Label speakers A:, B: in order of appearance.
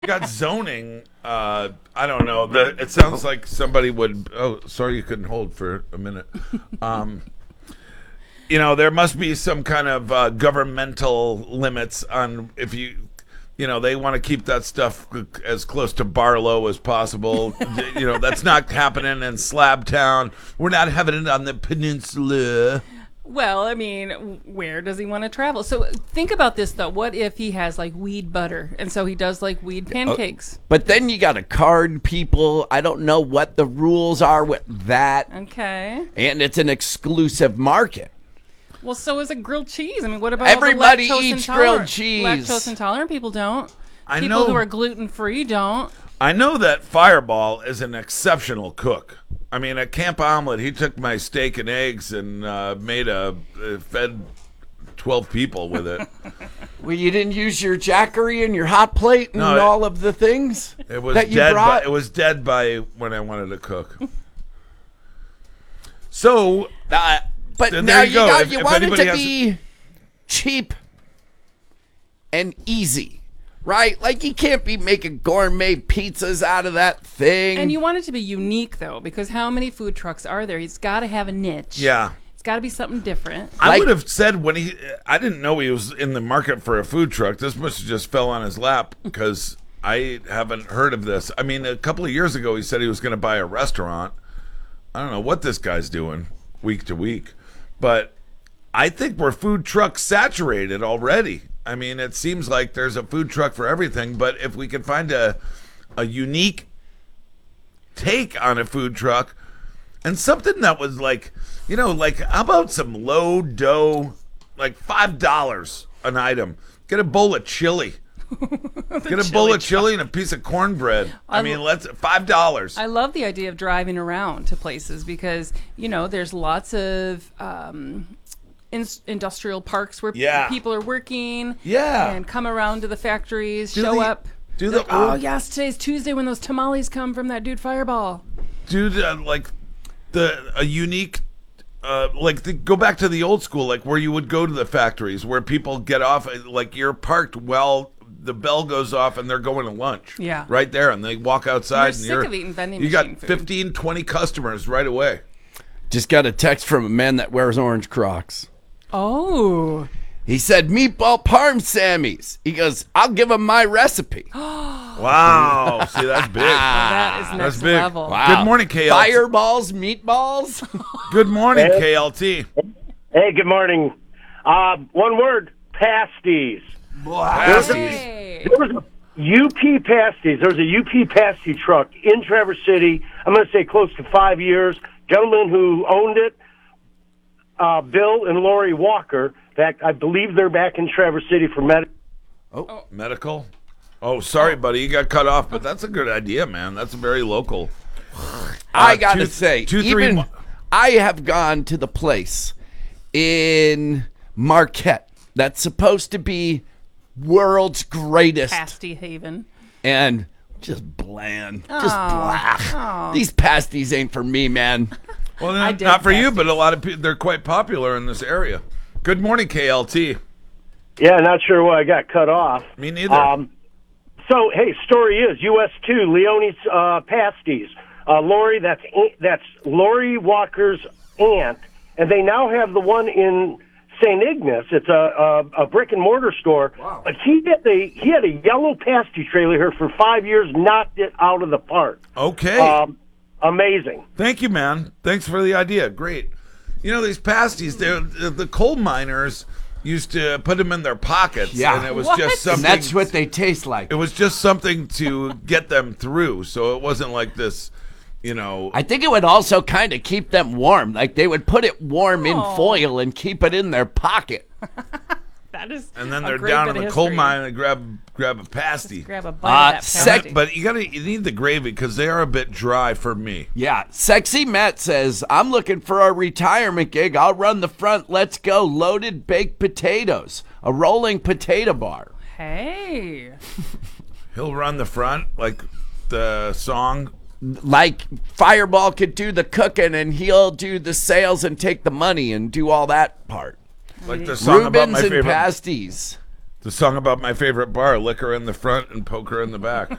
A: got zoning. I don't know. It sounds like somebody would. Oh, sorry, you couldn't hold for a minute. There must be some kind of governmental limits on if they want to keep that stuff as close to Barlow as possible. That's not happening in Slab Town. We're not having it on the peninsula.
B: Well, I mean, where does he want to travel? So think about this, though. What if he has, like, weed butter, and so he does, like, weed pancakes?
C: But then you got to card people. I don't know what the rules are with that.
B: Okay.
C: And it's an exclusive market.
B: Well, so is it grilled cheese. I mean, what about
C: everybody
B: all the
C: eats grilled cheese?
B: Lactose intolerant people don't.
A: I
B: people
A: know.
B: Who are gluten-free don't.
A: I know that Fireball is an exceptional cook. I mean, at Camp Omelet, he took my steak and eggs and fed 12 people with it.
C: Well, you didn't use your jackery and your hot plate and all of the things
A: it was
C: that you
A: dead
C: brought?
A: It was dead by when I wanted to cook. So,
C: but
A: there
C: now
A: you go.
C: You want it to be cheap and easy. Right? Like, you can't be making gourmet pizzas out of that thing.
B: And you want it to be unique, though, because how many food trucks are there? He's got to have a niche.
A: Yeah.
B: It's got to be something different.
A: I would have said I didn't know he was in the market for a food truck. This must have just fell on his lap because I haven't heard of this. I mean, a couple of years ago, he said he was going to buy a restaurant. I don't know what this guy's doing week to week, but I think we're food truck saturated already. I mean, it seems like there's a food truck for everything, but if we could find a unique take on a food truck and something that was like, how about some low dough, like $5 an item? Get a bowl of chili. Get a bowl of chili and a piece of cornbread. Let's $5.
B: I love the idea of driving around to places because, there's lots of industrial parks where people are working and come around to the factories, show up. Yes, today's Tuesday when those tamales come from that dude Fireball.
A: Dude, a unique, go back to the old school, like where you would go to the factories where people get off, like you're parked while the bell goes off and they're going to lunch.
B: Yeah.
A: Right there, and they walk outside
B: and you're sick of eating vending
A: you got
B: machine food.
A: 15, 20 customers right away.
C: Just got a text from a man that wears orange Crocs.
B: Oh.
C: He said, meatball parm Sammys. He goes, I'll give him my recipe.
A: Wow. See, that's big.
B: That is next level.
C: Wow.
A: Good morning, KLT.
C: Fireballs, meatballs.
A: Good morning, KLT.
D: Hey, good morning. One word, pasties.
A: Pasties.
B: Hey.
D: There was a UP pasties. There was a UP pasty truck in Traverse City. I'm going to say close to 5 years. Gentleman who owned it, Bill and Lori Walker. In fact, I believe they're back in Traverse City for medical.
A: Oh, medical? Oh, sorry, buddy. You got cut off, but that's a good idea, man. That's very local.
C: I got to say,
A: even
C: I have gone to the place in Marquette that's supposed to be world's greatest.
B: Pasty haven.
C: And just bland. Just blah. These pasties ain't for me, man.
A: Well, not for you, but a lot of people, they're quite popular in this area. Good morning, KLT.
D: Yeah, not sure why I got cut off.
A: Me neither.
D: So, hey, story is US 2, Leone's pasties. Lori, that's Lori Walker's aunt, and they now have the one in St. Ignace. It's a brick and mortar store. Wow. But he had a yellow pasty trailer here for 5 years, knocked it out of the park.
A: Okay.
D: Amazing.
A: Thank you, man. Thanks for the idea. Great. These pasties, the coal miners used to put them in their pockets, and it was just something.
C: And that's what they taste like.
A: It was just something to get them through, so it wasn't like this,
C: I think it would also kind of keep them warm. Like they would put it warm in foil and keep it in their pocket.
B: That is
A: and then they're down in the coal mine and grab a pasty.
B: Just grab a bite of that pasty.
A: But you need the gravy because they are a bit dry for me.
C: Yeah. Sexy Matt says, I'm looking for a retirement gig. I'll run the front. Let's go. Loaded baked potatoes. A rolling potato bar.
B: Hey.
A: He'll run the front like the song.
C: Like Fireball could do the cooking and he'll do the sales and take the money and do all that part.
A: Like the song about
C: Rubens
A: my favorite.
C: and pasties.
A: The song about my favorite bar, liquor in the front and poker in the back.